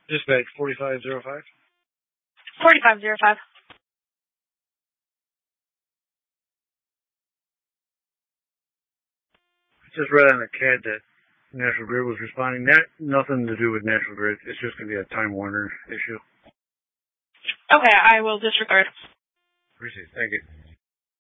Dispatch 4505. 4505. Just read on the CAD that National Grid was responding. Nothing to do with National Grid. It's just going to be a Time Warner issue. Okay, I will disregard. Appreciate it. Thank you.